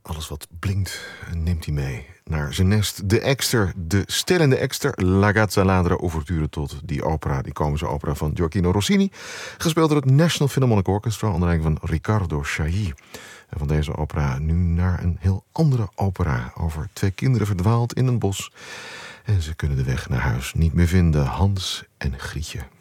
Alles wat blinkt neemt hij mee naar zijn nest. De Ekster, de stellende Ekster, La Gazza Ladra, ouverture tot die opera, die komische opera van Gioacchino Rossini, gespeeld door het National Philharmonic Orchestra onder leiding van Riccardo Chailly. En van deze opera nu naar een heel andere opera over twee kinderen verdwaald in een bos. En ze kunnen de weg naar huis niet meer vinden, Hans en Grietje.